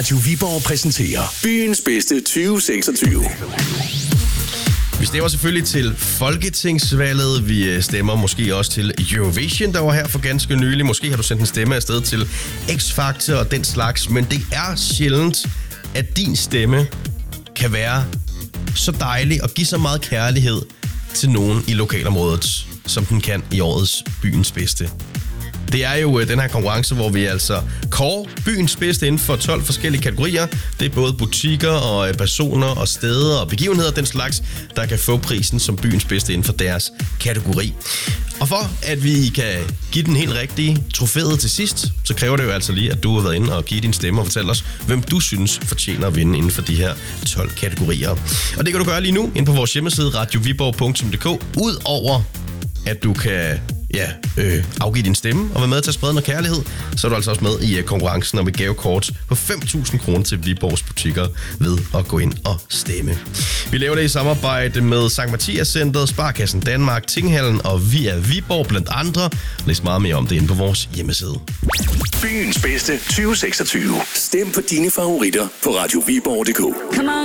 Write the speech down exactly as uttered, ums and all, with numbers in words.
Radio Viborg præsenterer byens bedste tyve seksogtyve. Vi stemmer selvfølgelig til Folketingsvalget. Vi stemmer måske også til Eurovision, der var her for ganske nylig. Måske har du sendt en stemme afsted til X-Factor og den slags. Men det er sjældent, at din stemme kan være så dejlig og give så meget kærlighed til nogen i lokalområdet, som den kan i årets byens bedste. Det er jo den her konkurrence, hvor vi altså kårer byens bedste inden for tolv forskellige kategorier. Det er både butikker og personer og steder og begivenheder, den slags, der kan få prisen som byens bedste inden for deres kategori. Og for at vi kan give den helt rigtige trofæet til sidst, så kræver det jo altså lige, at du har været inde og give din stemme og fortælle os, hvem du synes fortjener at vinde inden for de her tolv kategorier. Og det kan du gøre lige nu inde på vores hjemmeside radio viborg punktum d k. Udover at du kan ja, øh, afgive din stemme og være med til at sprede noget kærlighed, så er du altså også med i uh, konkurrencen om et gavekort på fem tusind kroner til Viborgs butikker ved at gå ind og stemme. Vi laver det i samarbejde med Sankt Mathias Centret, Sparkassen Danmark, Tinghallen og Via Viborg blandt andre. Læs meget mere om det inde på vores hjemmeside. Byens bedste tyve seksogtyve. Stem på dine favoritter på radio viborg punktum d k.